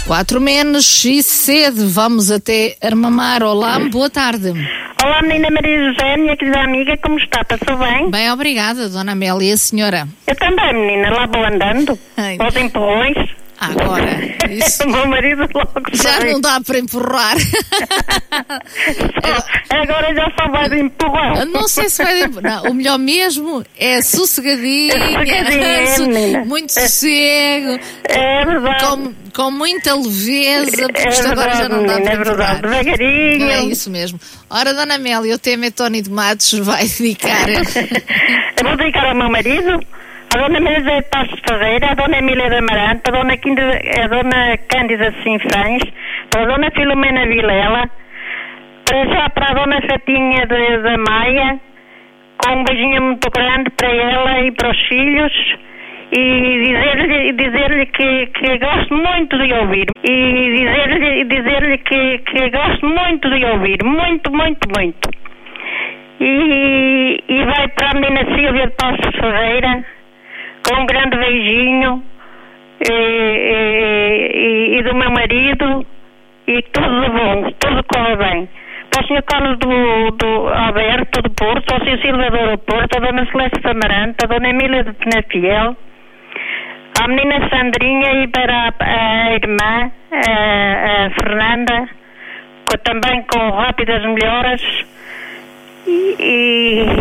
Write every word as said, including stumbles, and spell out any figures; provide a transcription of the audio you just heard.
Quatro menos e cedo, vamos até Armamar. Olá, boa tarde. Olá, menina Maria José, minha querida amiga, como está? Passou bem? Bem, obrigada, dona Amélia. E a senhora? Eu também, menina, lá vou andando, Ai. aos empurrões. Agora, isso O meu marido logo já sai. não dá para empurrar. Só- Agora já só vai de empurrão. Não sei se vai... Não, o melhor mesmo é sossegadinha, Sossegadinha, é, menina. muito sossego, É verdade. com, com muita leveza, porque É isto agora já verdade, não dá menina, para é verdade. empurrar. Devagarinho. É isso mesmo. Ora, dona Amélia, o tema é Tony de Matos, vai dedicar... Eu vou dedicar ao meu marido, a dona Maria José de Passos Ferreira, a dona Emília de Amarante, a dona, Quinda, a dona Cândida Sinfães, para a dona Filomena Vilela, para já para a dona Fatinha de, da Maia, com um beijinho muito grande para ela e para os filhos, e dizer-lhe dizer que, que gosto muito de ouvir, e dizer-lhe dizer que, que gosto muito de ouvir, muito, muito, muito. E, e vai para a menina Sílvia de Passos Ferreira, com um grande beijinho, e, e, e do meu marido, e tudo de bom, tudo corre bem. Para o senhor Carlos do, do Alberto do Porto, ao senhor Silva do Aeroporto, a dona Celeste de Amarante, a dona Emília de Penafiel, à menina Sandrinha e para a, a irmã, a, a Fernanda, com, também com rápidas melhoras. E,